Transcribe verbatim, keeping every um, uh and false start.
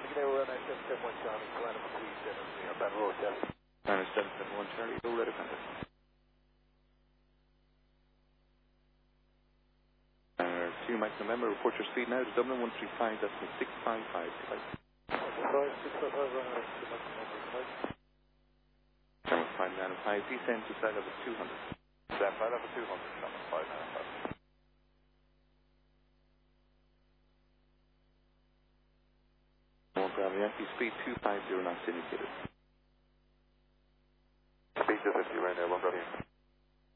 Navigate over nine seven seven one Charlie, Atlanta, three seven three, up that road, yes. nine seven seven one Charlie, go red offender. Uh, two Mike November, report your speed now to Dublin one three five, that's the six five five. Sorry, six five five, running up to Mike November, right? Channel five nine five, descend to side level two hundred. Stand by level two hundred, channel five nine five. One Bravo Yankee, speed two five zero knots indicated. Speed two fifty right there, one Bravo.